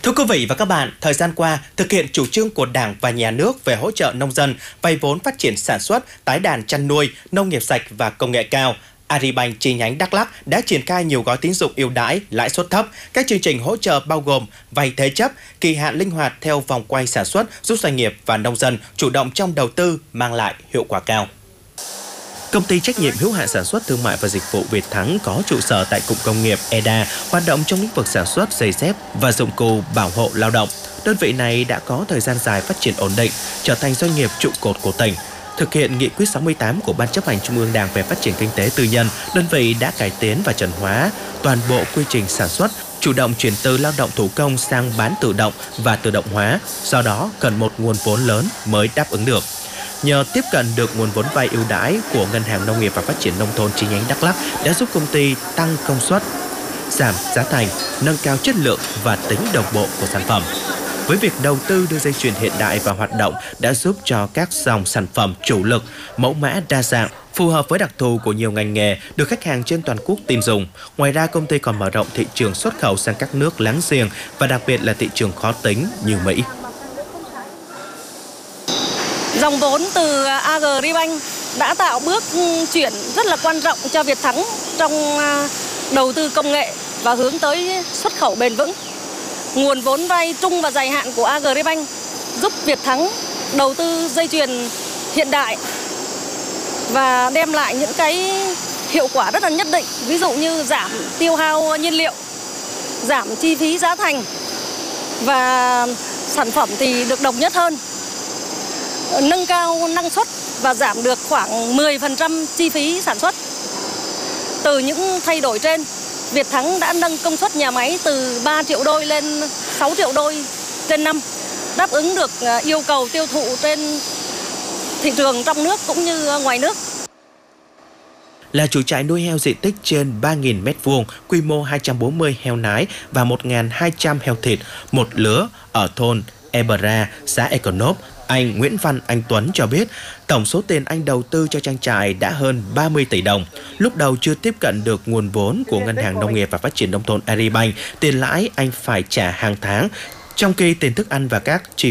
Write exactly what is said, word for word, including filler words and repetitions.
Thưa quý vị và các bạn, thời gian qua, thực hiện chủ trương của Đảng và Nhà nước về hỗ trợ nông dân vay vốn phát triển sản xuất, tái đàn chăn nuôi, nông nghiệp sạch và công nghệ cao, Agribank chi nhánh Đắk Lắk đã triển khai nhiều gói tín dụng ưu đãi, lãi suất thấp. Các chương trình hỗ trợ bao gồm vay thế chấp, kỳ hạn linh hoạt theo vòng quay sản xuất, giúp doanh nghiệp và nông dân chủ động trong đầu tư, mang lại hiệu quả cao. Công ty trách nhiệm hữu hạn sản xuất thương mại và dịch vụ Việt Thắng có trụ sở tại Cụng Công nghiệp e đê a, hoạt động trong lĩnh vực sản xuất giày dép và dụng cụ bảo hộ lao động. Đơn vị này đã có thời gian dài phát triển ổn định, trở thành doanh nghiệp trụ cột của tỉnh. Thực hiện nghị quyết sáu mươi tám của Ban chấp hành Trung ương Đảng về phát triển kinh tế tư nhân, đơn vị đã cải tiến và chuẩn hóa toàn bộ quy trình sản xuất, chủ động chuyển từ lao động thủ công sang bán tự động và tự động hóa, do đó cần một nguồn vốn lớn mới đáp ứng được. Nhờ tiếp cận được nguồn vốn vay ưu đãi của Ngân hàng Nông nghiệp và Phát triển Nông thôn chi nhánh Đắk Lắk đã giúp công ty tăng công suất, giảm giá thành, nâng cao chất lượng và tính đồng bộ của sản phẩm. Với việc đầu tư đưa dây chuyền hiện đại vào hoạt động đã giúp cho các dòng sản phẩm chủ lực, mẫu mã đa dạng, phù hợp với đặc thù của nhiều ngành nghề được khách hàng trên toàn quốc tin dùng. Ngoài ra, công ty còn mở rộng thị trường xuất khẩu sang các nước láng giềng và đặc biệt là thị trường khó tính như Mỹ. Dòng vốn từ Agribank đã tạo bước chuyển rất là quan trọng cho Việt Thắng trong đầu tư công nghệ và hướng tới xuất khẩu bền vững. Nguồn vốn vay trung và dài hạn của Agribank giúp Việt Thắng đầu tư dây chuyền hiện đại và đem lại những cái hiệu quả rất là nhất định, ví dụ như giảm tiêu hao nhiên liệu, giảm chi phí giá thành và sản phẩm thì được đồng nhất hơn, nâng cao năng suất và giảm được khoảng mười phần trăm chi phí sản xuất. Từ những thay đổi trên, Việt Thắng đã nâng công suất nhà máy từ ba triệu đôi lên sáu triệu đôi trên năm, đáp ứng được yêu cầu tiêu thụ trên thị trường trong nước cũng như ngoài nước. Là chủ trại nuôi heo diện tích trên ba nghìn mét vuông, quy mô hai trăm bốn mươi heo nái và một nghìn hai trăm heo thịt, một lứa ở thôn Ebra, xã Econop, anh Nguyễn Văn Anh Tuấn cho biết tổng số tiền anh đầu tư cho trang trại đã hơn ba mươi tỷ đồng. Lúc đầu chưa tiếp cận được nguồn vốn của Ngân hàng Nông nghiệp và Phát triển Nông thôn Agribank, tiền lãi anh phải trả hàng tháng, trong khi tiền thức ăn và các chi